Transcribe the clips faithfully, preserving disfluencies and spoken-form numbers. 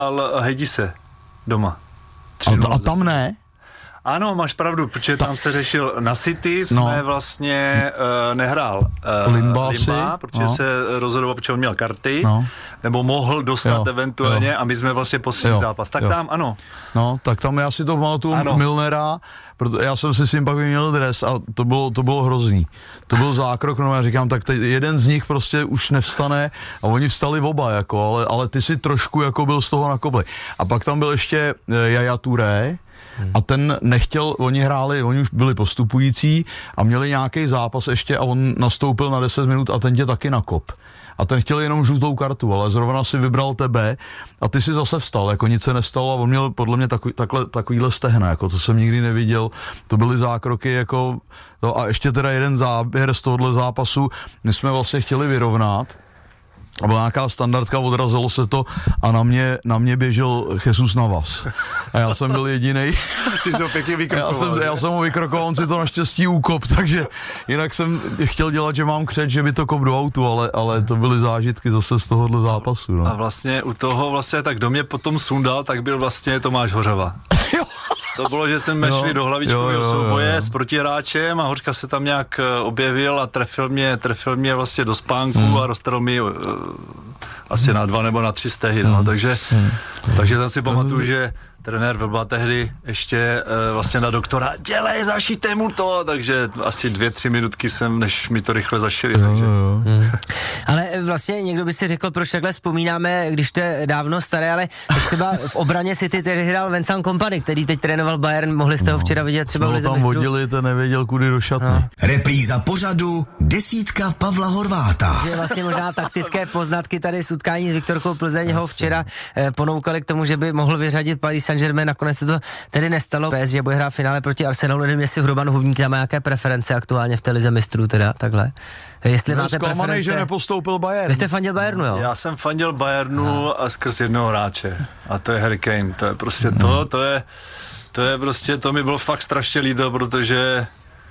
Hejdise doma. A, a tam ne? Ano, máš pravdu, protože tam se řešil na City, jsme no. vlastně uh, nehrál uh, Limba, Limba protože no. se rozhodoval, protože on měl karty, no. nebo mohl dostat jo, eventuálně jo. a my jsme vlastně poslední zápas. Tak jo. tam, ano. No, tak tam já si to pamatuju Milnera, protože já jsem si s ním pak vyměnil dres a to bylo, to bylo hrozný. To byl zákrok, no já říkám, tak jeden z nich prostě už nevstane a oni vstali oba, jako, ale, ale ty si trošku jako byl z toho na kobli. A pak tam byl ještě Yaya Touré, a ten nechtěl, oni hráli, oni už byli postupující a měli nějaký zápas ještě a on nastoupil na deset minut a ten tě taky nakop. A ten chtěl jenom žlutou kartu, ale zrovna si vybral tebe a ty si zase vstal, jako nic se nestalo a on měl podle mě takový, takhle, takovýhle stehna, jako to jsem nikdy neviděl, to byly zákroky jako, no a ještě teda jeden záběr z tohohle zápasu, my jsme vlastně chtěli vyrovnat, a byla nějaká standardka, odrazilo se to a na mě, na mě běžel Jesus Navas. A já jsem byl jedinej. Ty jsi ho pěkně vykrokoval. Já jsem, já jsem ho vykrokoval, on si to naštěstí úkop, takže jinak jsem chtěl dělat, že mám křeč, že by to kop do autu, ale, ale to byly zážitky zase z tohohle zápasu. No. A vlastně u toho vlastně, tak kdo mě potom sundal, tak byl vlastně Tomáš Hořava. To bylo, že jsme jo, šli do hlavičkového souboje s protihráčem a Hořka se tam nějak objevil a trefil mě, trefil mě vlastně do spánku hmm. a roztrhl mi uh, asi hmm. na dva nebo na tři stehy, no, hmm. takže, hmm. takže tam si pamatuju, že trenér byl tehdy ještě uh, vlastně na doktora, dělej, zašijte mu to, takže asi dvě, tři minutky jsem, než mi to rychle zašili, jo, takže. Jo. Hmm. Ale vlastně někdo by si řekl, proč takhle vzpomínáme, když to je dávno staré, ale třeba v obraně City tedy hrál Vincent Kompany, který teď trénoval Bayern, mohli jste ho včera vidět třeba v Lize mistrů. Tam vodili, ten nevěděl, kudy do šatny. No. Repríza pořadu desítka Pavla Horváta. Je vlastně možná taktické poznatky tady z utkání s Viktorkou Plzeň ho včera eh, ponoukali k tomu, že by mohl vyřadit Paris Saint-Germain, nakonec se to tedy nestalo. P S G bude hrát finále proti Arsenalu, nevím, jestli Hroban Hubník tam má nějaké preference aktuálně v té Lize mistrů, teda takhle. Jestli no, máte preference. Že nepostoupil Bayern. Vy jste fandil Bayernu, jo? Já jsem fandil Bayernu a skrz jednoho hráče. A to je Harry Kane. To je prostě hmm. to, to je, to je prostě, to mi bylo fakt strašně líto, protože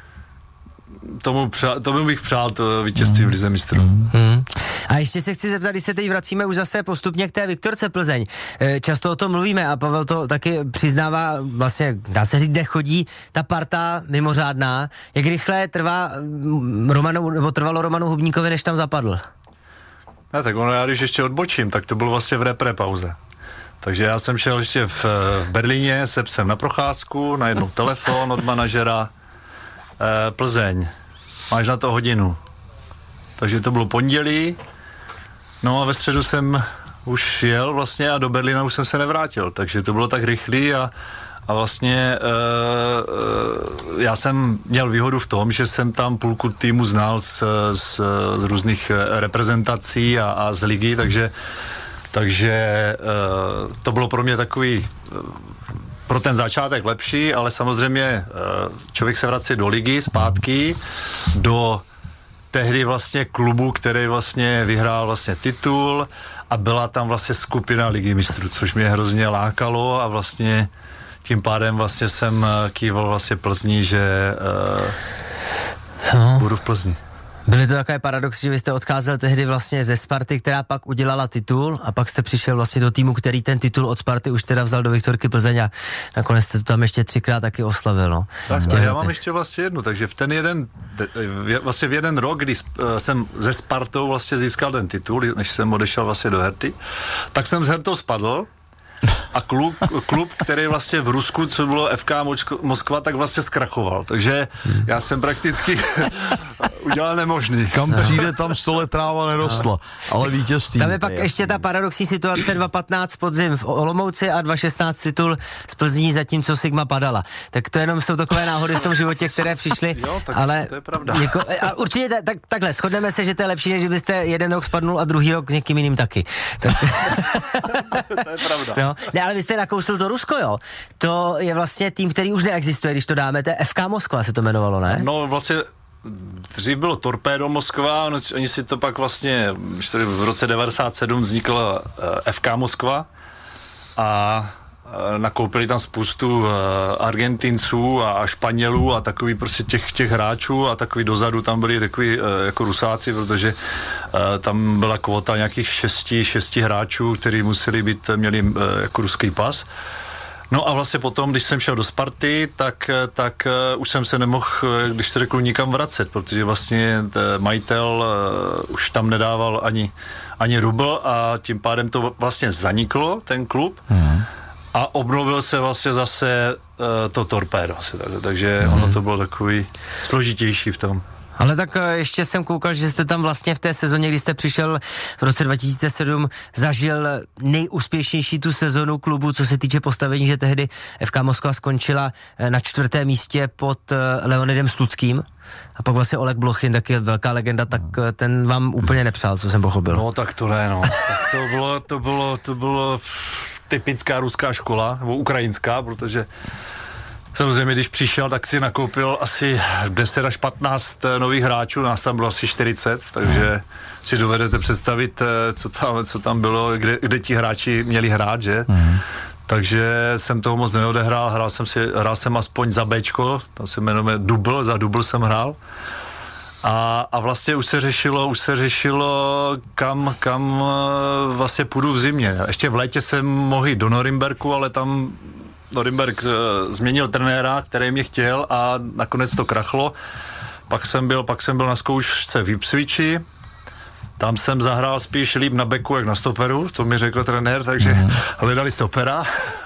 tomu, přál, tomu bych přál to vítězství v Lize mistrů. Hmm. A ještě se chci zeptat, když se teď vracíme už zase postupně k té Viktorce Plzeň. Často o tom mluvíme a Pavel to taky přiznává, vlastně dá se říct, kde chodí ta parta mimořádná. Jak rychle trvá Romanu, nebo trvalo Romanu Hubníkovi, než tam zapadl? Ne, tak ono, já když ještě odbočím, tak to bylo vlastně v repre pauze. Takže já jsem šel ještě v, v Berlíně se psem na procházku, najednou telefon od manažera, e, Plzeň, máš na to hodinu. Takže to bylo pondělí, no a ve středu jsem už jel vlastně a do Berlína už jsem se nevrátil, takže to bylo tak rychlý a, a vlastně e, e, já jsem měl výhodu v tom, že jsem tam půlku týmu znal z, z, z různých reprezentací a, a z ligy, takže, takže e, to bylo pro mě takový pro ten začátek lepší, ale samozřejmě e, člověk se vrací do ligy zpátky, do tehdy vlastně klubu, který vlastně vyhrál vlastně titul a byla tam vlastně skupina Ligy mistrů, což mě hrozně lákalo a vlastně tím pádem vlastně jsem kýval vlastně Plzni, že uh, no. budu v Plzni. Byly to takové paradoxy, že vy jste odcházel tehdy vlastně ze Sparty, která pak udělala titul a pak jste přišel vlastně do týmu, který ten titul od Sparty už teda vzal do Viktorky Plzeň a nakonec jste to tam ještě třikrát taky oslavil, no. Tak a já mám ještě vlastně jednu, takže v ten jeden, vlastně v jeden rok, kdy jsem ze Spartou vlastně získal ten titul, než jsem odešel vlastně do Herty, tak jsem z Hertou spadl a klub, klub, který vlastně v Rusku, co bylo F K Moskva, tak vlastně zkrachoval. Takže já jsem prakticky udělal nemožný. Kam přijde, tam stole tráva nerostla, ale vítězství. Tam je pak je ještě ta paradoxní situace dva patnáct podzim v Olomouci a dva šestnáct titul z Plzní, zatímco Sigma padala. Tak to jenom jsou takové náhody v tom životě, které přišly. Jo, tak ale to je pravda. Jako, a určitě ta, tak, takhle, shodneme se, že to je lepší, než byste jeden rok spadnul a druhý rok s někým jiným taky. Tak... To je pravda. No, ne, ale vy jste nakousl to Rusko, jo. To je vlastně tým, který už neexistuje, když to dáme, to je F K Moskva se to jmenovalo, ne? No vlastně dřív bylo Torpédo Moskva, no, oni si to pak vlastně, v roce devadesát sedm vznikla F K Moskva a nakoupili tam spoustu Argentinců a Španělů a takový prostě těch, těch hráčů a takový dozadu tam byli takový jako Rusáci, protože tam byla kvota nějakých šesti, šesti hráčů, kteří museli být, měli jako ruský pas. No a vlastně potom, když jsem šel do Sparty, tak, tak uh, už jsem se nemohl, když se řekl, nikam vracet, protože vlastně majitel uh, už tam nedával ani, ani rubl a tím pádem to vlastně zaniklo, ten klub, mm. a obnovil se vlastně zase uh, to Torpédo. Takže mm. ono to bylo takový složitější v tom. Ale tak ještě jsem koukal, že jste tam vlastně v té sezóně, kdy jste přišel v roce dva tisíce sedm, zažil nejúspěšnější tu sezonu klubu, co se týče postavení, že tehdy F K Moskva skončila na čtvrtém místě pod Leonidem Sluckým. A pak vlastně Oleg Blochin, taky velká legenda, tak ten vám úplně nepřál, co jsem pochopil. No tak to ne, no. Tak to bylo, to bylo, to bylo typická ruská škola, nebo ukrajinská, protože samozřejmě, když přišel, tak si nakoupil asi deset až patnáct nových hráčů, nás tam bylo asi čtyřicet, takže si dovedete představit, co tam, co tam bylo, kde, kde ti hráči měli hrát, že? Mm. Takže jsem toho moc neodehrál, hrál jsem, si, hrál jsem aspoň za Bčko, to se jmenuje Dubl, za Dubl jsem hrál. A, a vlastně už se řešilo, už se řešilo, kam, kam vlastně půjdu v zimě. Ještě v létě jsem mohl jít do Norimberku, ale tam Norimberk změnil trenéra, který mě chtěl a nakonec to krachlo. Pak jsem byl, pak jsem byl na zkoušce v Ipswichi, tam jsem zahrál spíš líp na beku, jak na stoperu, to mi řekl trenér, takže mm. hledali stopera.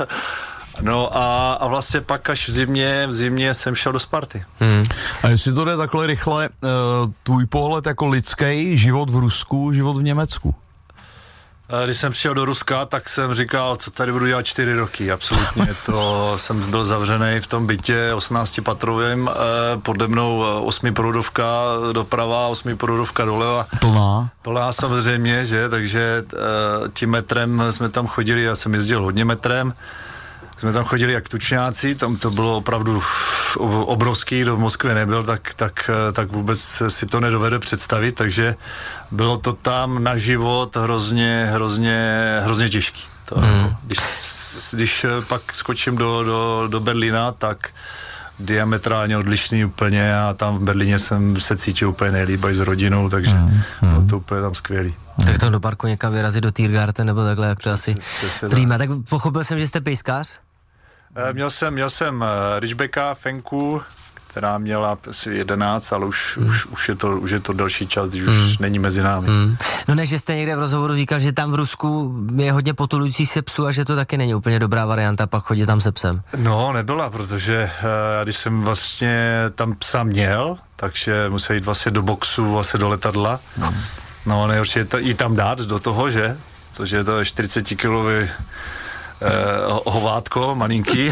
No a, a vlastně pak až v zimě, v zimě jsem šel do Sparty. Hmm. A jestli to jde takhle rychle, tvůj pohled jako lidský, život v Rusku, život v Německu? Když jsem přišel do Ruska, tak jsem říkal, co tady budu dělat čtyři roky. Absolutně to jsem byl zavřený v tom bytě osmnáctipatrovým, pode mnou osmiproudovka doprava, osmiproudovka doleva. Plná. Plná samozřejmě, že, takže tím metrem jsme tam chodili, já jsem jezdil hodně metrem, jsme tam chodili jak tučňáci, tam to bylo opravdu obrovský, kdo v Moskvě nebyl, tak, tak, tak vůbec si to nedovede představit, takže bylo to tam na život hrozně, hrozně, hrozně těžký. To, mm. když, když pak skočím do, do, do Berlína, tak diametrálně odlišný úplně a tam v Berlíně jsem se cítil úplně nejlíp s rodinou, takže mm. bylo to úplně tam skvělý. Tak tam do parku někam vyrazit do Tiergarten nebo takhle, jak to asi prýma. Tak pochopil jsem, že jste pejskař? Měl jsem, měl jsem Ridgebacka, Fenku, která měla asi jedenáct, ale už, mm. už, už, je to, už je to delší čas, když mm. už není mezi námi. Mm. No ne, že jste někde v rozhovoru říkal, že tam v Rusku je hodně potulující se psů a že to taky není úplně dobrá varianta pak chodit tam se psem. No, nebyla, protože uh, když jsem vlastně tam psa měl, takže musel jít vlastně do boxu, vlastně do letadla. Mm. No, nejhorší je to, jí tam dát do toho, že? Protože je to čtyřicetikilový Uh, hovátko, malinký.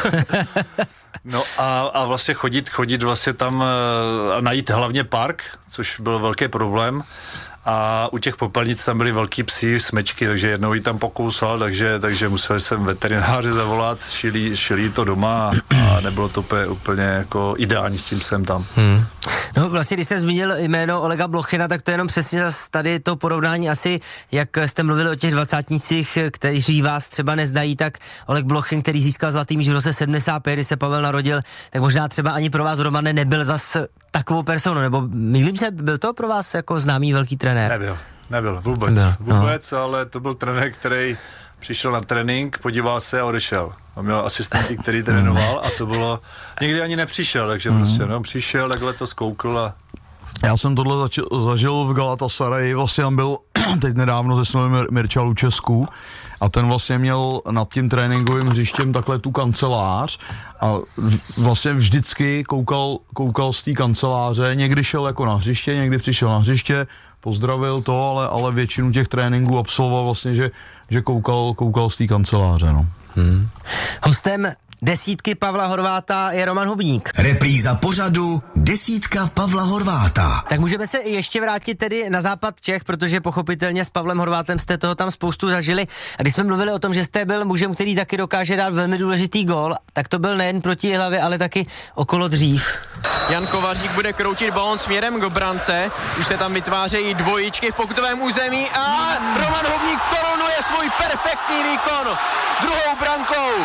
No a, a vlastně chodit, chodit vlastně tam a najít hlavně park, což byl velký problém. A u těch popelnic tam byly velký psi, smečky, takže jednou jí tam pokousal, takže, takže musel jsem veterináře zavolat, šili, šili to doma a nebylo to úplně, úplně jako ideální s tím jsem tam. Hmm. No vlastně, když jsem zmínil jméno Olega Blochina, tak to je jenom přesně tady to porovnání asi, jak jste mluvili o těch dvacátnicích, kteří vás třeba neznají, tak Oleg Blochin, který získal zlatý míč v roce sedmdesát pět, kdy se Pavel narodil, tak možná třeba ani pro vás, Romane, nebyl zas takovou personou, nebo mýlím se, byl to pro vás jako známý velký trenér? Nebyl, nebyl, vůbec, no, vůbec, no. Ale to byl trenér, který přišel na trénink, podíval se a odešel. On měl asistenty, který trénoval a to bylo, nikdy ani nepřišel, takže mm. prostě, no, přišel, takhle to zkoukl a... Já jsem tohle začal, zažil v Galatasaraji, vlastně tam byl teď nedávno ze Snovým Mirča Lučesku a ten vlastně měl nad tím tréninkovým hřištěm takhle tu kancelář a vlastně vždycky koukal, koukal z té kanceláře, někdy šel jako na hřiště, někdy přišel na hřiště, pozdravil to, ale, ale většinu těch tréninků absolvoval vlastně, že, že koukal, koukal z té kanceláře, no. Hmm. Hostem desítky Pavla Horváta je Roman Hubník. Repríza pořadu Desítka Pavla Horváta. Tak můžeme se ještě vrátit tedy na západ Čech, protože pochopitelně s Pavlem Horvátem jste toho tam spoustu zažili. A když jsme mluvili o tom, že jste byl mužem, který taky dokáže dát velmi důležitý gól, tak to byl nejen proti Jihlavě, ale taky okolo dřív. Jan Kovařík bude kroutit balón směrem k brance, už se tam vytvářejí dvojičky v pokutovém území a Roman Hubník korunuje svůj perfektní výkon druhou brankou.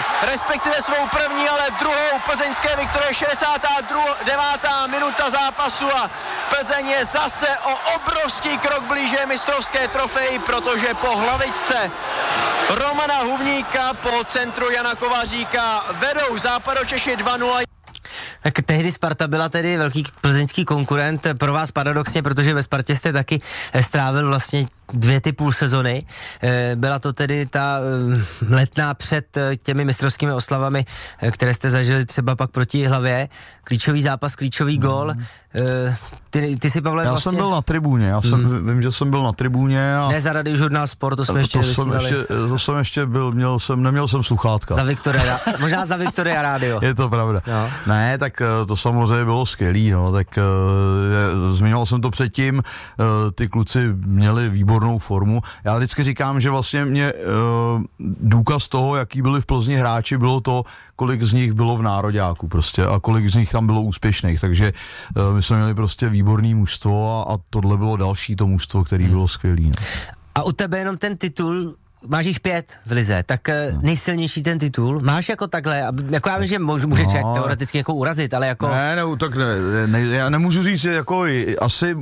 respektive svou první, ale druhou plzeňské Viktorie, šedesátá devátá minuta zápasu a Plzeň je zase o obrovský krok blíže mistrovské trofeji, protože po hlavičce Romana Hubníka po centru Jana Kovaříka vedou Západočeši dva nula. Tak tehdy Sparta byla tedy velký plzeňský konkurent pro vás paradoxně, protože ve Spartě jste taky strávil vlastně dvě ty půl sezony. Byla to tedy ta letná před těmi mistrovskými oslavami, které jste zažili třeba pak proti Jihlavě. Klíčový zápas, klíčový gól. Ty, ty si, Pavle, já vlastně... jsem byl na tribuně, já jsem, hmm. vím, že jsem byl na tribuně. A... Ne za Radiožurnál Sport, to jsme to, ještě to jsem ještě, to jsem ještě byl, měl jsem, neměl jsem sluchátka. Za Viktoria, možná za Viktoria rádio. Je to pravda. No. Ne, tak to samozřejmě bylo skvělý, no, tak uh, zmiňoval jsem to předtím, uh, ty kluci měli výbornou formu. Já vždycky říkám, že vlastně mě uh, důkaz toho, jaký byli v Plzni hráči, bylo to, kolik z nich bylo v nároďáku prostě a kolik z nich tam bylo úspěšných, takže uh, my jsme měli prostě výborný mužstvo a, a tohle bylo další to mužstvo, který bylo skvělý. No. A u tebe jenom ten titul, máš jich pět v lize, tak no. nejsilnější ten titul, máš jako takhle, jako já vím, že může, může člověk no. teoreticky jako urazit, ale jako... Ne, ne, tak ne, ne, já nemůžu říct, jako asi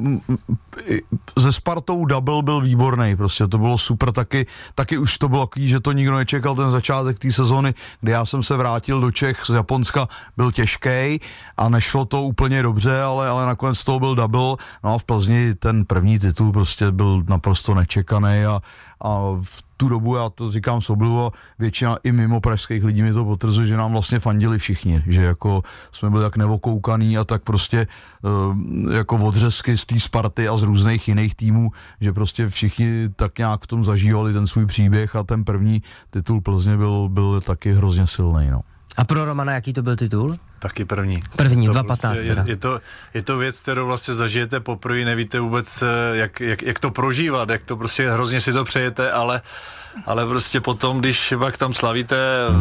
ze Spartou double byl výborný, prostě to bylo super, taky, taky už to bylo takový, že to nikdo nečekal, ten začátek té sezony, kdy já jsem se vrátil do Čech z Japonska, byl těžký a nešlo to úplně dobře, ale, ale nakonec toho byl double, no a v Plzni ten první titul prostě byl naprosto nečekaný a, a v tu dobu, já to říkám soblivo, většina i mimo pražských lidí mi to potvrzuje, že nám vlastně fandili všichni, že jako jsme byli jak nevokoukaný a tak prostě uh, jako odřezky z té Sparty a z různých jiných týmů, že prostě všichni tak nějak v tom zažívali ten svůj příběh a ten první titul Plzně byl, byl taky hrozně silný, no. A pro Romana jaký to byl titul? Taky první. První, to dva prostě patnáct je, je, to, je to věc, kterou vlastně zažijete poprvé, nevíte vůbec, jak, jak, jak to prožívat, jak to prostě hrozně si to přejete, ale, ale prostě potom, když pak tam slavíte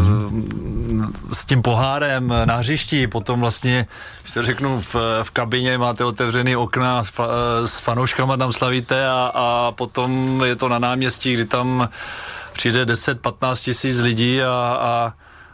mm. s tím pohárem na hřišti, potom vlastně, když to řeknu, v, v kabině máte otevřený okna, fa, s fanouškama tam slavíte a, a potom je to na náměstí, kdy tam přijde deset patnáct tisíc lidí a, a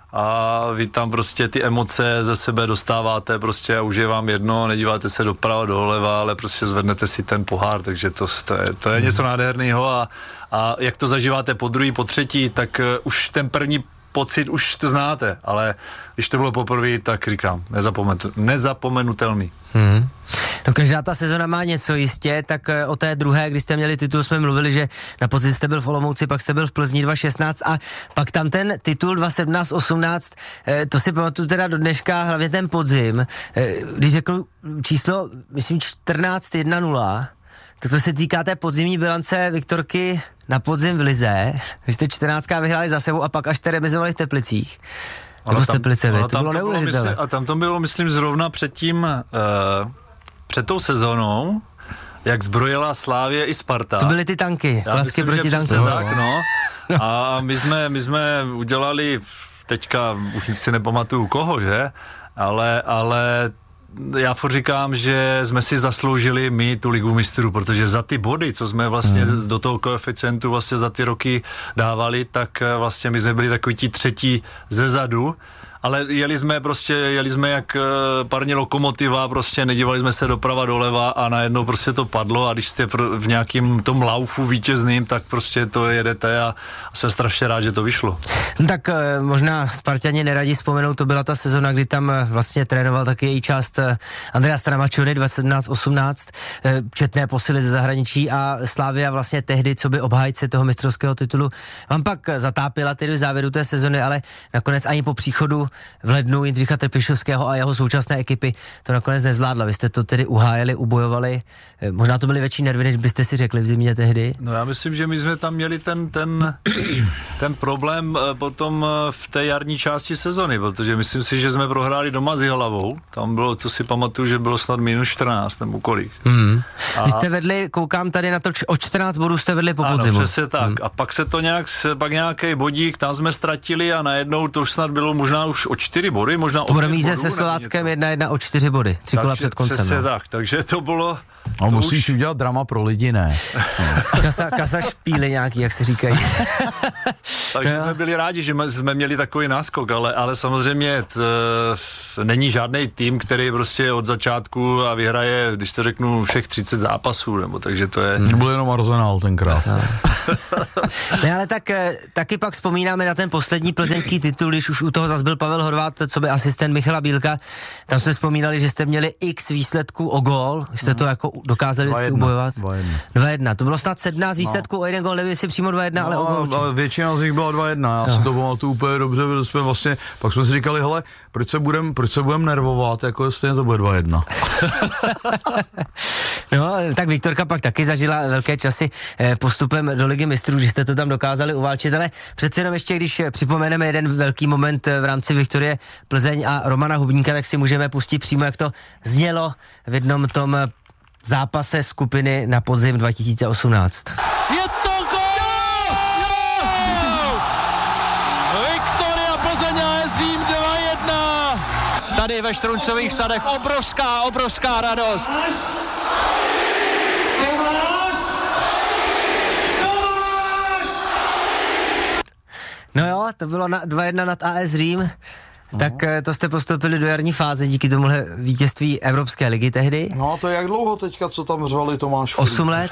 a vy tam prostě ty emoce ze sebe dostáváte prostě a už je vám jedno, nedíváte se doprava, doleva, ale prostě zvednete si ten pohár, takže to, to, je, to je něco nádherného a, a jak to zažíváte po druhý, po třetí, tak uh, už ten první pocit už to znáte, ale když to bylo poprvé, tak říkám, nezapomenutelný. Hmm. No každá ta sezona má něco jistě, tak o té druhé, když jste měli titul, jsme mluvili, že na podzim jste byl v Olomouci, pak jste byl v Plzni dva šestnáct a pak tam ten titul dva sedmnáct osmnáct, to si pamatuju teda do dneška, hlavně ten podzim, když řeknu číslo, myslím čtrnáct jedna nula, tak to se týká té podzimní bilance Viktorky na podzim v lize. Vy jste čtrnáctka vyhráli za sebou a pak až jste remizovali v Teplicích. Nebo v Teplice, to, to bylo neuvěřitelné. A tam to bylo, myslím, zrovna před tím, uh, před tou sezónou, jak zbrojila Slávie i Sparta. To byly ty tanky, klasky proti tankům. Tak, no. A my jsme, my jsme udělali, teďka už si nepamatuju koho, že? Ale, ale já furt říkám, že jsme si zasloužili my tu ligu mistrů, protože za ty body, co jsme vlastně hmm. do toho koeficientu vlastně za ty roky dávali, tak vlastně my jsme byli takový ti třetí zezadu, ale jeli jsme prostě, jeli jsme jak parní lokomotiva, prostě nedívali jsme se doprava doleva a najednou prostě to padlo a když jste v nějakým tom laufu vítězným, tak prostě to jedete a jsem strašně rád, že to vyšlo. No tak možná Sparťani neradí vzpomenou, to byla ta sezona, kdy tam vlastně trénoval taky její část Andrea Stramačony dva sedmnáct osmnáct, četné posily ze zahraničí a Slavia vlastně tehdy, co by obhájce toho mistrovského titulu, vám pak zatápila tedy v závěru té sezony, ale nakonec ani po příchodu v lednu Jindřicha Trpišovského a jeho současné ekipy to nakonec nezvládla. Vy jste to tedy uhájili, ubojovali. Možná to byly větší nervy, než byste si řekli v zimě tehdy. No já myslím, že my jsme tam měli ten, ten, ten problém potom v té jarní části sezony, protože myslím si, že jsme prohráli doma s Jihlavou. Tam bylo, co si pamatuju, že bylo snad minus čtrnáct nebo kolik. Hmm. A... Vy jste vedli, koukám tady na to, o čtrnáct bodů jste vedli po podzimu. Ano, přesně tak. Hmm. A pak se to nějak, pak nějaký bodík, tam jsme ztratili a najednou to už snad bylo možná už o čtyři body, možná o pět bodů. Po remíze se Slováckem jedna jedna o čtyři body, tři kola před koncem. Přesně no. tak, takže to bylo... A musíš už... udělat drama pro lidi, ne? Kasa, kasa špíly nějaký, jak se říkají. takže jsme byli rádi, že jsme měli takový náskok, ale, ale samozřejmě t, není žádný tým, který prostě od začátku a vyhraje, když to řeknu, všech třicet zápasů, nebo takže to je... Hmm. Byl jenom Arsenal tenkrát. No. Ne, ale tak taky pak vzpomínáme na ten poslední plzeňský titul, když už u toho zas byl Pavel Horváth, co by asistent Michala Bílka. Tam jsme vzpomínali, že jste měli x výsledků o gól, jste to jako dokázali vždycky ubojovat. dva jedna. To bylo snad sedmnáct výsledků no. o jeden gól, nevím, jestli přímo dva jedna, no, ale o gól. Ale většina z nich byla dva jedna, já no. si to pamatuju úplně dobře, protože jsme vlastně, pak jsme si říkali, hele, proč se budem, proč se budem nervovat, jako stejně to bude dva jedna. No, tak Viktorka pak taky zažila velké časy eh, postupem do Ligy mistrů, že jste to tam dokázali uválčit, ale přece jenom ještě, když připomeneme jeden velký moment v rámci Viktorie Plzeň a Romana Hubníka, tak si můžeme pustit přímo, jak to znělo v jednom tom zápase skupiny na podzim dva tisíce osmnáct. Je to gól! Viktoria Plzeň a Ezím dva jedna. Tady ve Štruncových sadech obrovská, obrovská radost. No jo, to bylo na dva jedna nad A S Řím. No. Tak to jste postoupili do jarní fáze díky tomuhle vítězství Evropské ligy tehdy. No a to je jak dlouho teďka, co tam řvali Tomáš? osm let?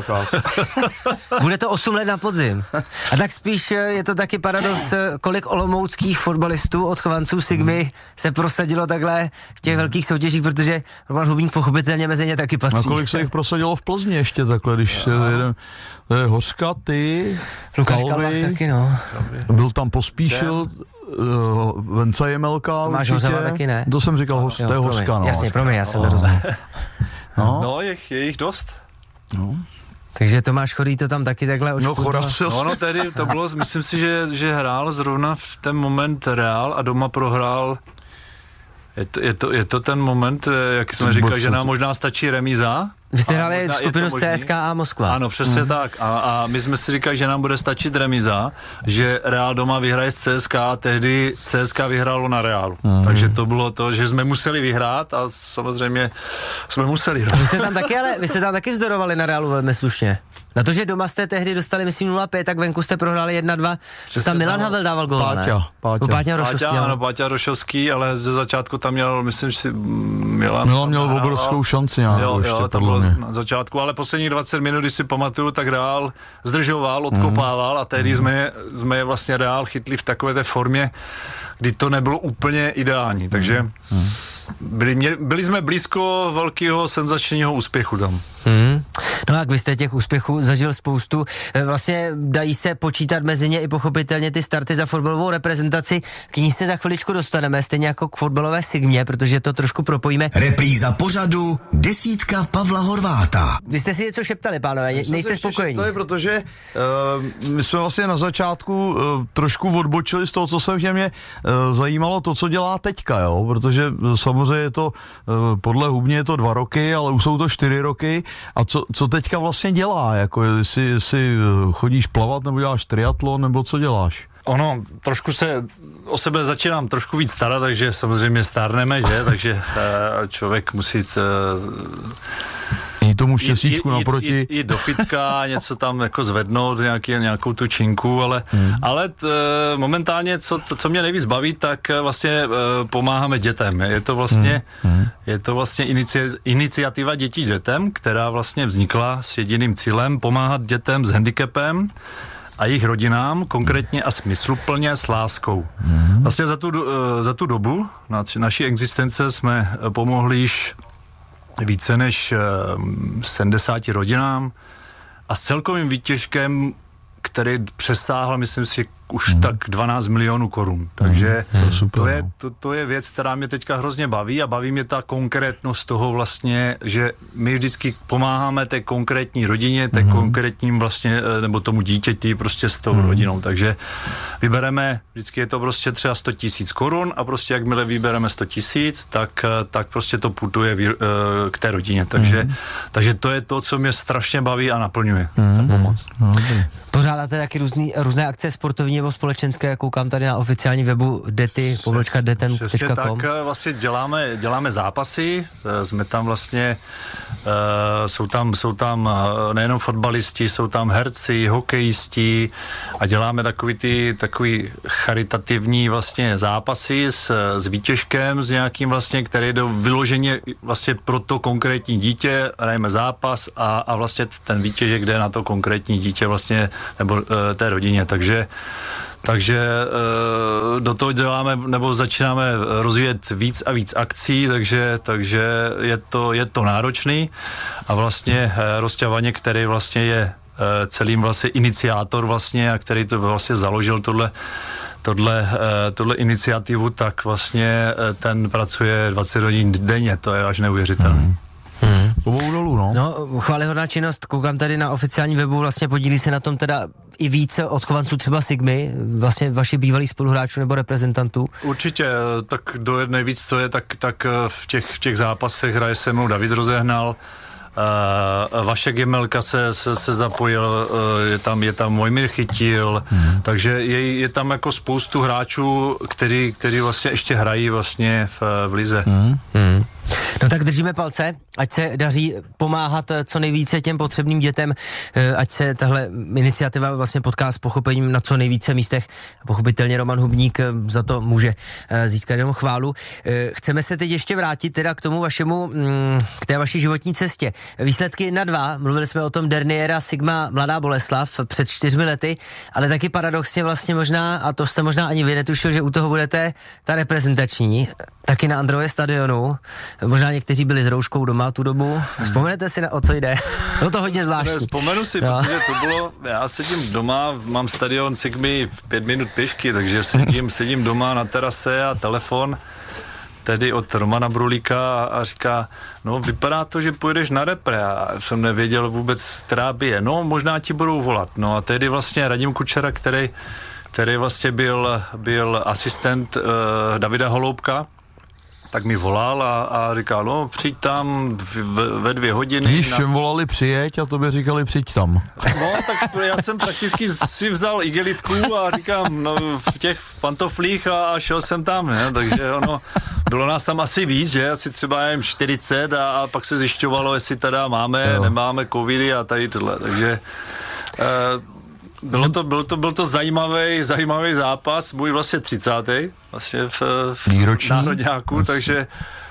Bude to osm let na podzim. A tak spíš je to taky paradox, kolik olomouckých fotbalistů od chovanců Sigmy se prosadilo takhle v těch velkých soutěžích, protože Roman Hubník pochopitelně mezi ně taky patří. A kolik se jich prosadilo v Plzni ještě takhle, když se jeden, to je Hořka, ty, Lukáš Kalvach taky, no. Byl tam Pospíšil, Uh, Venca Jemelka. Tomáš Hořava taky ne? To jsem říkal, hoř, jo, to je promiň, Hořka, no. Jasně, promiň, já jsem nerozuměl. No, no je, je jich dost. No. Takže Tomáš Chorý to tam taky takhle očputoval. No, no, no tedy to bylo, myslím si, že, že hrál zrovna v ten moment Real a doma prohrál. Je to, je to, je to ten moment, jak jsme říkali, že nám možná stačí remíza. Vy jste hráli skupinu C S K A Moskva. Ano, přesně mm. tak. A, a my jsme si říkali, že nám bude stačit remíza, že Real doma vyhraje z C S K A, tehdy C S K vyhrálo na Realu. Mm. Takže to bylo to, že jsme museli vyhrát a samozřejmě jsme museli. Vy jste tam taky, ale vy jste tam taky vzdorovali na Realu velmi slušně. Na to, že doma jste tehdy dostali, myslím, nula pět, tak venku jste prohráli jedna dva. Tam Milan Havel dával gól, ne? Páťa, Páťa. Páťa Rošovský. Páťa, ano, Páťa Rošovský, ale ze začátku tam měl, myslím, že si Milan... Milan měl obrovskou šanci, jo, jo, ještě, jo, tam bylo na začátku, ale posledních dvacet minut, když si pamatuju, tak Real zdržoval, odkopával a tehdy jsme, jsme vlastně Real chytli v takové té formě, kdy to nebylo úplně ideální, takže byli, byli jsme blízko velkého senzačního úspěchu tam. Hmm. No a vy jste těch úspěchů zažil spoustu, vlastně dají se počítat mezi ně i pochopitelně ty starty za fotbalovou reprezentaci, k ní se za chviličku dostaneme, stejně jako k fotbalové Sigmě, protože to trošku propojíme. Repríza pořadu Desítka Pavla Horváta. Vy jste si něco šeptali, pánové, nejste spokojení? Šeptali, protože uh, my jsme vlastně na začátku uh, trošku odbočili z toho, co se mě uh, zajímalo, to, co dělá teďka, jo, protože uh, samozřejmě je to, uh, podle Hubně je to dva roky, ale už jsou to čtyři roky a co, co teďka vlastně dělá, jako jestli, jestli chodíš plavat, nebo děláš triatlon, nebo co děláš? Ono, trošku se o sebe začínám trošku víc starat, takže samozřejmě stárneme, že, takže uh, člověk musí uh, jít tomu štěstíčku naproti. Jít, jít do fitka, něco tam jako zvednout, nějaký, nějakou tu činku, ale, hmm. ale t, momentálně, co, co mě nejvíc baví, tak vlastně uh, pomáháme dětem. Je to vlastně, hmm. je to vlastně inici, iniciativa Dětí dětem, která vlastně vznikla s jediným cílem pomáhat dětem s handicapem a jejich rodinám, konkrétně a smysluplně s láskou. Hmm. Vlastně za tu, za tu dobu na, naší existence jsme pomohli již více než sedmdesáti rodinám a s celkovým výtěžkem, který přesáhl, myslím si, už hmm. tak dvanáct milionů korun. Takže hmm. to, to, je, to, to je věc, která mě teďka hrozně baví a baví mě ta konkrétnost toho vlastně, že my vždycky pomáháme té konkrétní rodině, té hmm. konkrétním vlastně, nebo tomu dítěti prostě s tou hmm. rodinou. Takže vybereme, vždycky je to prostě třeba sto tisíc korun a prostě jakmile vybereme sto tisíc, tak, tak prostě to putuje k té rodině. Takže, hmm. takže to je to, co mě strašně baví a naplňuje. Hmm. Ta pomoc. Hmm. Pořádáte taky různý, různé akce sportovní nebo společenské, koukám tady na oficiální webu dety, pobočka detem tečka com. Tak vlastně děláme, děláme zápasy, jsme tam vlastně, jsou tam, jsou tam nejenom fotbalisti, jsou tam herci, hokejisti a děláme takový ty, takový charitativní vlastně zápasy s, s výtěžkem, s nějakým vlastně, který do vyloženě vlastně pro to konkrétní dítě, hrajeme zápas a, a vlastně ten výtěžek jde na to konkrétní dítě vlastně, nebo e, té rodině, takže takže e, do toho děláme, nebo začínáme rozvíjet víc a víc akcí, takže, takže je to, je to náročný a vlastně e, Rosťa, který vlastně je e, celým vlastně iniciátor vlastně a který to vlastně založil tohle Tohle, tohle iniciativu, tak vlastně ten pracuje dvacet hodin denně, to je až neuvěřitelné. Hmm. Hmm. Pobou dolů, no. No, chvályhodná činnost, koukám tady na oficiální webu, vlastně podílí se na tom teda i více odchovanců třeba Sigmy, vlastně vaši bývalí spoluhráčů nebo reprezentantů. Určitě, tak do jedné víc, co je, tak, tak v, těch, v těch zápasech hraje se mnou David Rozehnal, Uh, Vašek Jemelka se, se, se zapojil, uh, je tam, je tam Mojmír Chytil, hmm. takže je, je tam jako spoustu hráčů, kteří, kteří vlastně ještě hrají vlastně v, v lize. Hmm. Hmm. No tak držíme palce, ať se daří pomáhat co nejvíce těm potřebným dětem, ať se tahle iniciativa vlastně potká s pochopením na co nejvíce místech. Pochopitelně Roman Hubník za to může získat jenom chválu. Chceme se teď ještě vrátit teda k tomu vašemu, k té vaší životní cestě. Výsledky jedna dva, mluvili jsme o tom Derniera Sigma Mladá Boleslav před čtyřmi lety, ale taky paradoxně vlastně možná, a to jste možná ani vy netušil, že u toho budete ta reprezentační, taky na Andrově stadionu. Možná někteří byli s rouškou doma tu dobu. Vzpomenete si, na, o co jde? No to hodně zvláštní. Ne, vzpomenu si, no. Protože to bylo, já sedím doma, mám stadion Sigmy v pět minut pěšky, takže sedím, sedím doma na terase a telefon tedy od Romana Brulíka a říká, no vypadá to, že pojedeš na repre a jsem nevěděl vůbec, která by je. No možná ti budou volat. No a tedy vlastně Radim Kučera, který, který vlastně byl, byl asistent uh, Davida Holoubka, tak mi volal a, a říkal, no přijď tam v, ve dvě hodiny. Když na... volali přijeď a tobě říkali přijď tam. No tak já jsem prakticky si vzal igelitku a říkám, no v těch pantoflích a, a šel jsem tam, ne? Takže ono, bylo nás tam asi víc, že? Asi třeba jen čtyřicet a, a pak se zjišťovalo, jestli teda máme, jo. nemáme covidy a tady tohle, takže... Uh, Bylo to, byl to, byl to zajímavý, zajímavý zápas, můj vlastně třicátý vlastně v, v národňáku, takže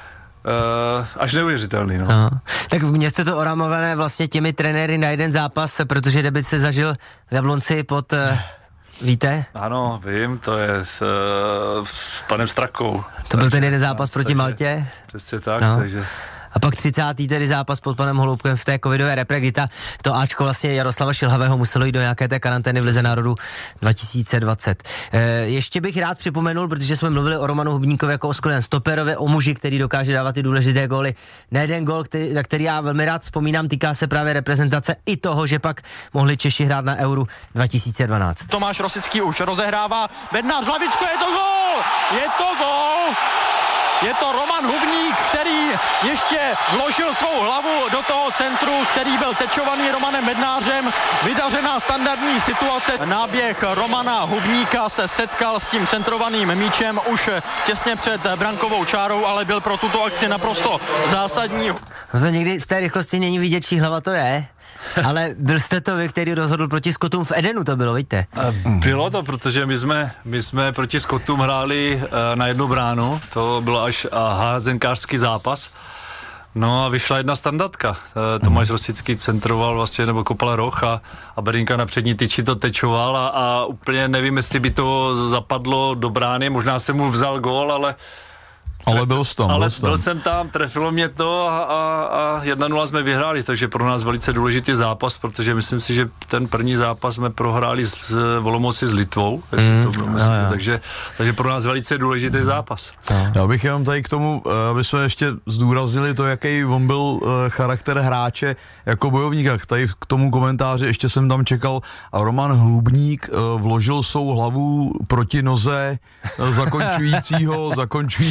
uh, až neuvěřitelný. No. No. Tak mě jste to oramované vlastně těmi trenéry na jeden zápas, protože debut se zažil v Jablonci pod, uh, víte? Ano, vím, to je s, uh, s panem Strakou. To byl ten jeden zápas proti Maltě? Přesně tak, no. takže... A pak třicátý tedy zápas pod panem Holoubkem v té covidové repre, kdy ta, to Ačko vlastně Jaroslava Šilhavého muselo jít do nějaké té karantény v Lize národů dva tisíce dvacet. E, ještě bych rád připomenul, protože jsme mluvili o Romanu Hubníkovi jako o skvělém stoperovi, o muži, který dokáže dávat ty důležité góly. Nejeden gól, který, na který já velmi rád vzpomínám, týká se právě reprezentace i toho, že pak mohli Češi hrát na Euru dva tisíce dvanáct. Tomáš Rosický už rozehrává, Bednář hlavičko, je to gól! Je to gól! Je to Roman Hubník, který ještě vložil svou hlavu do toho centru, který byl tečovaný Romanem Bednářem. Vydařená standardní situace. Náběh Romana Hubníka se setkal s tím centrovaným míčem už těsně před brankovou čárou, ale byl pro tuto akci naprosto zásadní. To někdy v té rychlosti není vidět, čí hlava to je. Ale byl jste to vy, který rozhodl proti Skotům v Edenu, to bylo, víte? Bylo to, protože my jsme, my jsme proti Skotům hráli na jednu bránu, to byl až házenkářský zápas. No a vyšla jedna standardka. Tomáš Rosický centroval vlastně, nebo kopal roh a, a Berinka na přední tyči to tečoval a, a úplně nevím, jestli by to zapadlo do brány, možná jsem mu vzal gól, ale Ale byl jsi tam, Ale byl, byl jsem tam, trefilo mě to a, a, a jedna nula jsme vyhráli, takže pro nás velice důležitý zápas, protože myslím si, že ten první zápas jsme prohráli s Olomoucí s Litvou, mm, to bylo, myslím, no, takže, takže pro nás velice důležitý zápas. No. Já bych jenom tady k tomu, aby jsme ještě zdůraznili to, jaký on byl charakter hráče jako bojovníka. Tady k tomu komentáři ještě jsem tam čekal a Roman Hubník vložil svou hlavu proti noze zakončujícího, zakončujícího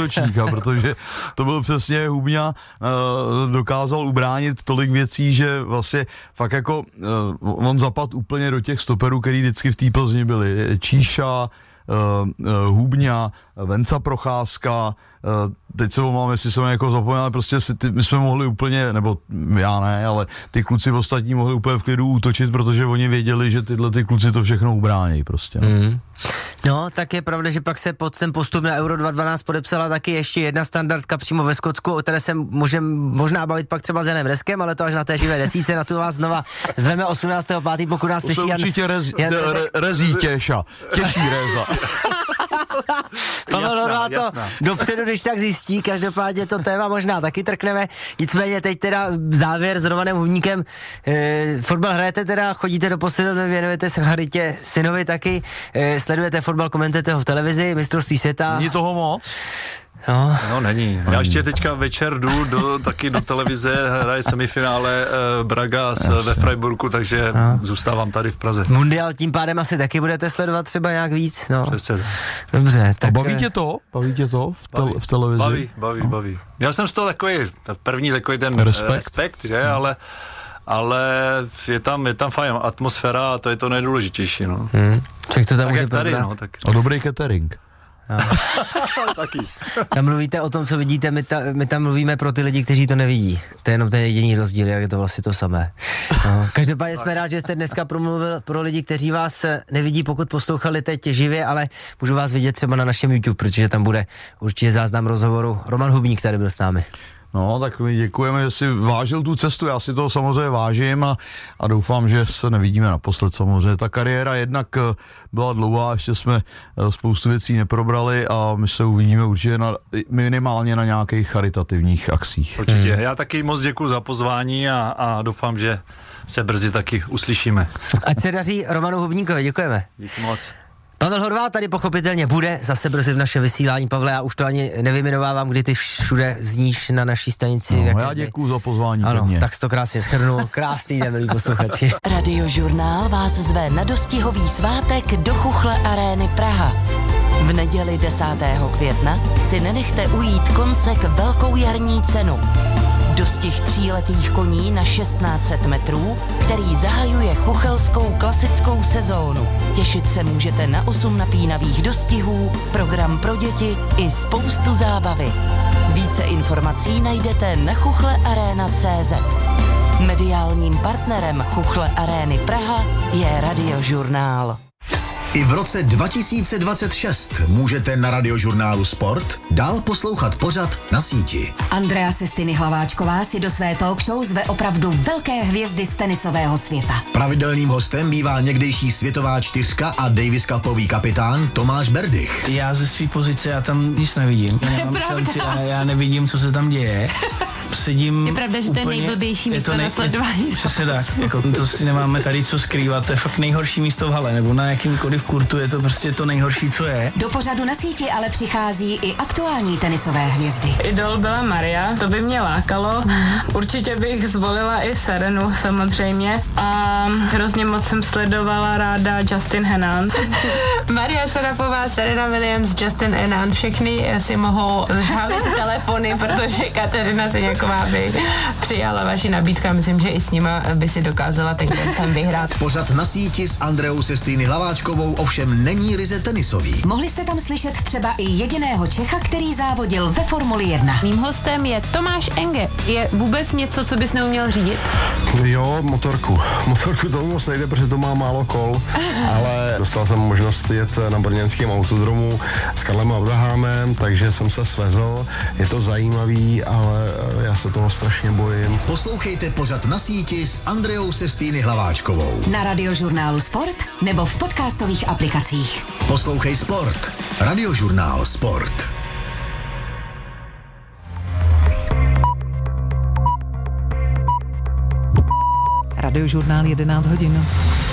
útočníka, protože to byl přesně Hubňa, dokázal ubránit tolik věcí, že vlastně fakt jako on zapadl úplně do těch stoperů, který vždycky v té Plzni byli. Číša, Hubňa, Venca Procházka, teď se ho mám, jestli jsem jako zapomněl, ale prostě si, ty, my jsme mohli úplně, nebo já ne, ale ty kluci v ostatní mohli úplně v klidu útočit, protože oni věděli, že tyhle ty kluci to všechno ubrání prostě. No. Mm. No, tak je pravda, že pak se pod ten postup na Euro dva tisíce dvanáct podepsala taky ještě jedna standardka přímo ve Skotsku, o které se můžeme možná bavit pak třeba s Janem Reskem, ale to až na té živé desíce, na tu vás znova zveme osmnáctého pátého pokud nás slyší Jan. Určitě rez, Jan re, re, rezí těša, těší Reza. Pavel Horváth to dopředu, když tak zjistí, každopádně to téma možná taky trkneme, nicméně teď teda závěr s Romanem Hubníkem, e, fotbal hrajete teda, chodíte do posilovny, věnujete se charitě synovi taky, e, sledujete fotbal, komentujete ho v televizi, mistrovství světa. Není toho moc? No. no není. Já ještě teďka večer jdu do, taky do televize, hraje semifinále uh, Braga s, ve Freiburgu, takže no. zůstávám tady v Praze. Mundial tím pádem asi taky budete sledovat třeba nějak víc, no. Přesně. Dobře. Tak... A baví tě to? Baví tě to v, tel- v televizi? Baví, baví, no. baví. Já jsem z toho takový, první takový ten respekt, respekt že, hmm. ale ale je tam, je tam fajn atmosféra a to je to nejdůležitější, no. Hmm. Ček to tam tak může tady, no, tak. A dobrý catering. Taky. Tam mluvíte o tom, co vidíte, my, ta, my tam mluvíme pro ty lidi, kteří to nevidí. To je jenom ten jediný rozdíl, jak je to vlastně to samé. No. Každopádně jsme rádi, že jste dneska promluvil pro lidi, kteří vás nevidí, pokud poslouchali teď živě, ale můžu vás vidět třeba na našem YouTube, protože tam bude určitě záznam rozhovoru. Roman Hubník tady byl s námi. No, tak my děkujeme, že si vážil tu cestu, já si to samozřejmě vážím a, a doufám, že se nevidíme naposled samozřejmě. Ta kariéra jednak byla dlouhá, ještě jsme spoustu věcí neprobrali a my se uvidíme určitě na, minimálně na nějakých charitativních akcích. Určitě, já taky moc děkuji za pozvání a, a doufám, že se brzy taky uslyšíme. Ať se daří Romanu Hubníkovi, děkujeme. Díky moc. Pavel Horváth tady pochopitelně bude zase brzy v našem vysílání. Pavle, já už to ani nevyjmenovávám, kdy ty všude zníš na naší stanici. No, já děkuju za pozvání. Ano, pevně. Tak to krásně shrnul. Krásný den, milí posluchači. Radiožurnál vás zve na dostihový svátek do Chuchle Arény Praha. V neděli desátého května si nenechte ujít koncek velkou jarní cenu. Dostih tříletých koní na šestnáct set metrů, který zahajuje chuchelskou klasickou sezónu. Těšit se můžete na osm napínavých dostihů, program pro děti i spoustu zábavy. Více informací najdete na chuchle arena tečka cé zet. Mediálním partnerem Chuchle Arény Praha je Radiožurnál. I v roce dva tisíce dvacet šest můžete na Radiožurnálu Sport dál poslouchat pořad Na síti. Andrea Sestiny Hlaváčková si do své talk show zve opravdu velké hvězdy z tenisového světa. Pravidelným hostem bývá někdejší světová čtyřka a Davis Cupový kapitán Tomáš Berdych. Já ze své pozice já tam nic nevidím. Nemám šanci a já nevidím, co se tam děje. Sedím je pravda, že úplně, to je nejblbější místo to nej, na sledování. Přesně tak, jako to si nemáme tady co skrývat, to je fakt nejhorší místo v hale, nebo na jakýmkoliv kurtu je to prostě to nejhorší, co je. Do pořadu Na síti ale přichází i aktuální tenisové hvězdy. Idol byla Maria, to by mě lákalo. Určitě bych zvolila i Serenu samozřejmě a hrozně moc jsem sledovala ráda Justin Henan. Maria Šarapová, Serena Williams, Justin Henan, všechny si mohou zžálit telefony, protože Kateřina Seňáková by přijala vaši nabídku a myslím, že i s nima by si dokázala ten koncem vyhrát. Pořad Na síti s Andreou Sestýny Hlaváčkovou ovšem není ryze tenisový. Mohli jste tam slyšet třeba i jediného Čecha, který závodil ve Formuli jedna. Mým hostem je Tomáš Enge. Je vůbec něco, co bys neuměl řídit? Jo, motorku. Motorku to moc nejde, protože to má málo kol, ale dostal jsem možnost jet na brněnském autodromu s Karlem Abrahamem, takže jsem se svezl. Je to zajímavý, ale já se toho strašně bojím. Poslouchejte pořad Na síti s Andreou Sestýny Hlaváčkovou. Na Radiožurnálu Sport nebo v podcastových aplikacích. Poslouchej Sport. Radiožurnál Sport. Radiožurnál jedenáct hodin.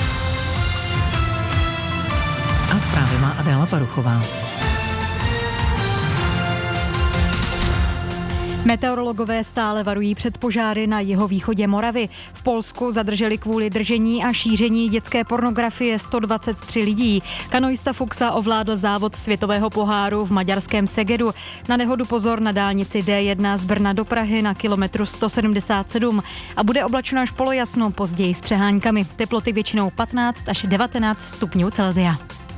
A zprávy má Adéla Paruchová. Meteorologové stále varují před požáry na jihovýchodě Moravy. V Polsku zadrželi kvůli držení a šíření dětské pornografie sto dvacet tři lidí. Kanoista Fuxa ovládl závod světového poháru v maďarském Segedu. Na nehodu pozor na dálnici D jedna z Brna do Prahy na kilometru sto sedmdesát sedm. A bude oblačno až polojasno, později s přeháňkami. Teploty většinou patnáct až devatenáct stupňů Celsia.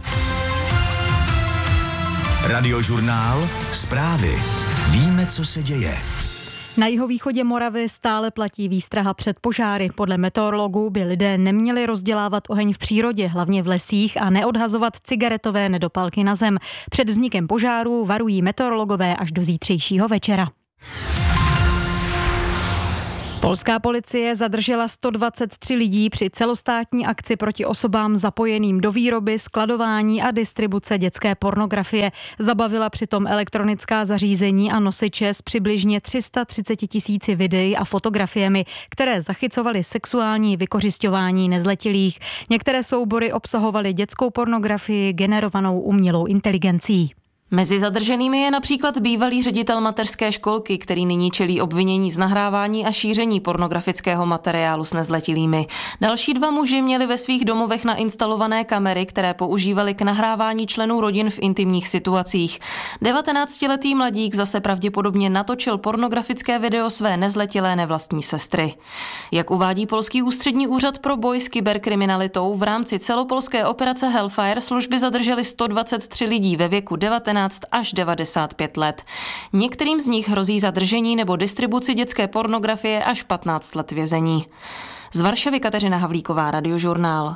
Radiožurnál, zprávy. Víme, co se děje. Na jihovýchodě Moravy stále platí výstraha před požáry. Podle meteorologů by lidé neměli rozdělávat oheň v přírodě, hlavně v lesích, a neodhazovat cigaretové nedopalky na zem. Před vznikem požárů varují meteorologové až do zítřejšího večera. Polská policie zadržela sto dvacet tři lidí při celostátní akci proti osobám zapojeným do výroby, skladování a distribuce dětské pornografie. Zabavila přitom elektronická zařízení a nosiče s přibližně tři sta třicet tisíci videí a fotografiemi, které zachycovaly sexuální vykořisťování nezletilých. Některé soubory obsahovaly dětskou pornografii generovanou umělou inteligencí. Mezi zadrženými je například bývalý ředitel mateřské školky, který nyní čelí obvinění z nahrávání a šíření pornografického materiálu s nezletilými. Další dva muži měli ve svých domovech nainstalované kamery, které používali k nahrávání členů rodin v intimních situacích. devatenáctiletý mladík zase pravděpodobně natočil pornografické video své nezletilé nevlastní sestry. Jak uvádí polský ústřední úřad pro boj s kyberkriminalitou, v rámci celopolské operace Hellfire služby zadržely sto dvacet tři lidí ve věku devatenáct až devadesát pět let. Některým z nich hrozí zadržení nebo distribuci dětské pornografie až patnáct let vězení. Z Varšavy Kateřina Havlíková, Radiožurnál.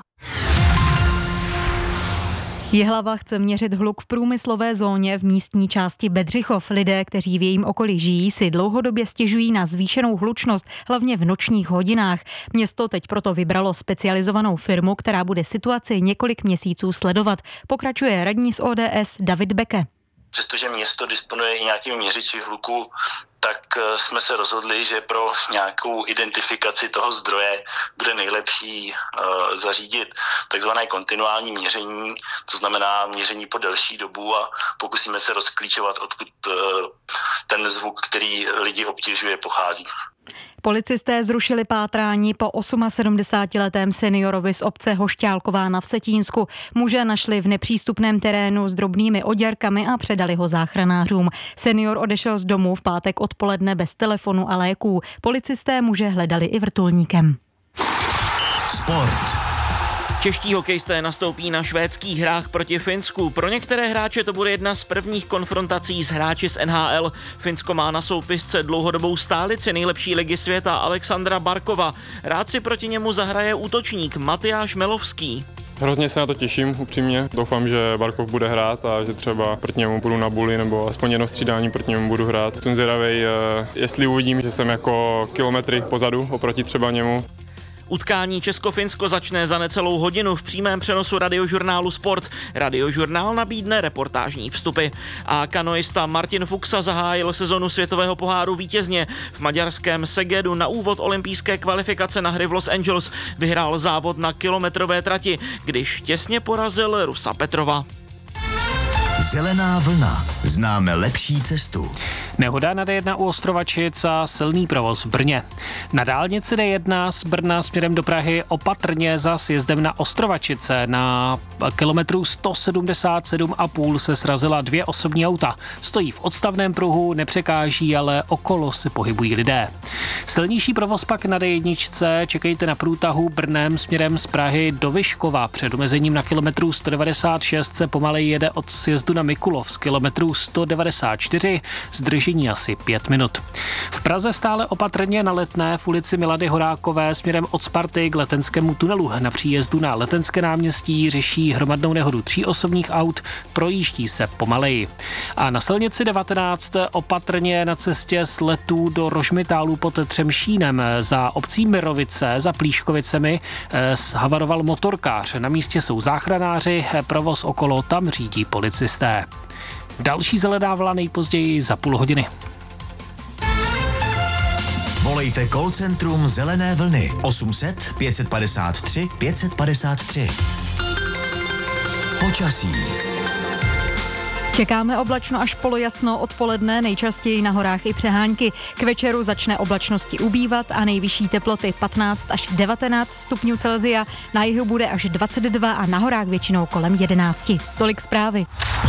Jihlava chce měřit hluk v průmyslové zóně v místní části Bedřichov. Lidé, kteří v jejím okolí žijí, si dlouhodobě stěžují na zvýšenou hlučnost, hlavně v nočních hodinách. Město teď proto vybralo specializovanou firmu, která bude situaci několik měsíců sledovat. Pokračuje radní z O D S David Beke. Přestože město disponuje i nějakými měřiči hluku, tak jsme se rozhodli, že pro nějakou identifikaci toho zdroje bude nejlepší uh, zařídit takzvané kontinuální měření, to znamená měření po delší dobu, a pokusíme se rozklíčovat, odkud uh, ten zvuk, který lidi obtěžuje, pochází. Policisté zrušili pátrání po sedmdesátiosmiletém seniorovi z obce Hošťálková na Vsetínsku. Muže našli v nepřístupném terénu s drobnými oděrkami a předali ho záchranářům. Senior odešel z domu v pátek odpoledne bez telefonu a léků. Policisté muže hledali i vrtulníkem. Sport. Čeští hokejisté nastoupí na švédských hrách proti Finsku. Pro některé hráče to bude jedna z prvních konfrontací s hráči z N H L. Finsko má na soupisce dlouhodobou stálici nejlepší ligy světa Alexandra Barkova. Rád si proti němu zahraje útočník Matyáš Melovský. Hrozně se na to těším, upřímně. Doufám, že Barkov bude hrát a že třeba proti němu budu na buli nebo aspoň jedno střídání proti němu budu hrát. Jsem zvědavej, jestli uvidím, že jsem jako kilometry pozadu oproti třeba němu. Utkání Česko-Finsko začne za necelou hodinu v přímém přenosu Radiožurnálu Sport. Radiožurnál nabídne reportážní vstupy. A kanoista Martin Fuxa zahájil sezonu světového poháru vítězně. V maďarském Segedu na úvod olympijské kvalifikace na hry v Los Angeles vyhrál závod na kilometrové trati, když těsně porazil Rusa Petrova. Zelená vlna. Známe lepší cestu. Nehoda na D jedna u Ostrovačic a silný provoz v Brně. Na dálnici D jedna z Brna směrem do Prahy opatrně za sjezdem na Ostrovačice. Na kilometru sto sedmdesát sedm a půl se srazila dvě osobní auta. Stojí v odstavném pruhu, nepřekáží, ale okolo se pohybují lidé. Silnější provoz pak na D jedna čekejte na průtahu Brnem směrem z Prahy do Vyškova. Před omezením na kilometru sto devadesát šest se pomalej jede od sjezdu na Mikulov z kilometru sto devadesát čtyři, zdržení asi pět minut. V Praze stále opatrně na Letné v ulici Milady Horákové směrem od Sparty k Letenskému tunelu. Na příjezdu na Letenské náměstí řeší hromadnou nehodu tří osobních aut, projíždí se pomaleji. A na silnici devatenáct opatrně na cestě z Letů do Rožmitálu pod Třemšínem za obcí Mirovice za Plíškovicemi havaroval motorkář. Na místě jsou záchranáři, provoz okolo tam řídí policisté. Další zelená vlna nejpozději za půl hodiny. Volejte call centrum Zelené vlny osm set pět padesát tři pět padesát tři. Počasí. Čekáme oblačno až polojasno odpoledne, nejčastěji na horách i přehánky. K večeru začne oblačnosti ubývat a nejvyšší teploty patnáct až devatenáct stupňů Celsia. Na jihu bude až dvacet dva a na horách většinou kolem jedenáct. Tolik zprávy.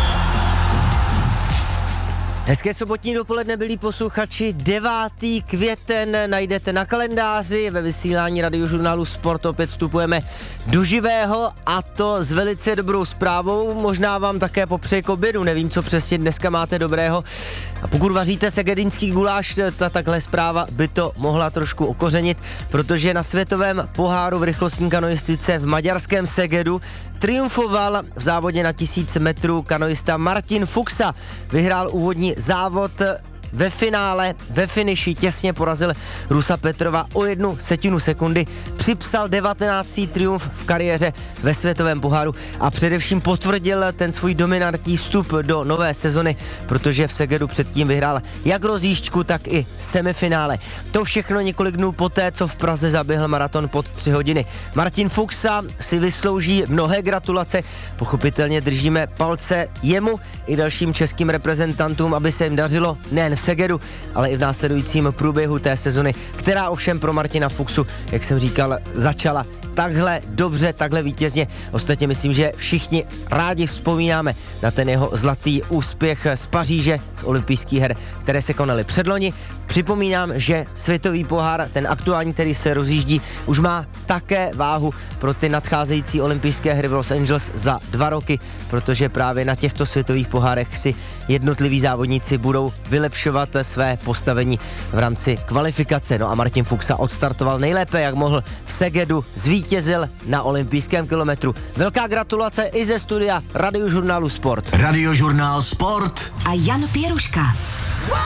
Hezké sobotní dopoledne, milí posluchači, devátý květen najdete na kalendáři, ve vysílání radiožurnálu Sport opět vstupujeme do živého a to s velice dobrou zprávou, možná vám také popřeje k obědu, nevím, co přesně dneska máte dobrého. A pokud vaříte segedinský guláš, ta takhle zpráva by to mohla trošku okořenit, protože na světovém poháru v rychlostní kanoistice v maďarském Segedu triumfoval v závodě na tisíc metrů kanoista Martin Fuxa. Vyhrál úvodní závod ve finále, ve finiši těsně porazil Rusa Petrova o jednu setinu sekundy, připsal devatenáctý triumf v kariéře ve světovém poháru a především potvrdil ten svůj dominantní vstup do nové sezony, protože v Segedu předtím vyhrál jak rozjížďku, tak i semifinále. To všechno několik dnů poté, co v Praze zaběhl maraton pod tři hodiny. Martin Fuxa si vyslouží mnohé gratulace, pochopitelně držíme palce jemu i dalším českým reprezentantům, aby se jim dařilo nejen v Segedu, ale i v následujícím průběhu té sezony, která ovšem pro Martina Fuxu, jak jsem říkal, začala takhle dobře, takhle vítězně. Ostatně myslím, že všichni rádi vzpomínáme na ten jeho zlatý úspěch z Paříže, z olympijských her, které se konaly předloni. Připomínám, že světový pohár, ten aktuální, který se rozjíždí, už má také váhu pro ty nadcházející olympijské hry v Los Angeles za dva roky, protože právě na těchto světových pohárech si jednotliví závodníci budou vylepšovat své postavení v rámci kvalifikace. No a Martin Fuxa odstartoval nejlépe, jak mohl v Segedu, zvítězil na olympijském kilometru. Velká gratulace i ze studia Radiožurnálu Sport. Radiožurnál Sport a Jan Pěruška.